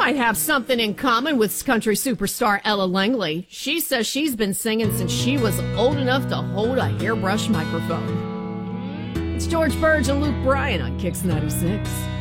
might have something in common with country superstar Ella Langley. She says she's been singing since she was old enough to hold a hairbrush microphone. It's George Burge and Luke Bryan on Kix 96.